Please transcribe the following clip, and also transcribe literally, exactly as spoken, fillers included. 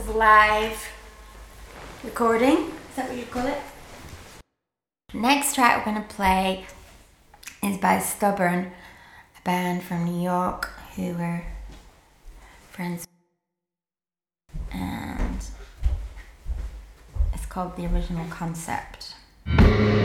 of live recording. Is that what you call it? Next track we're going to play is by Stubborn, a band from New York who were friends, and it's called The Original Concept.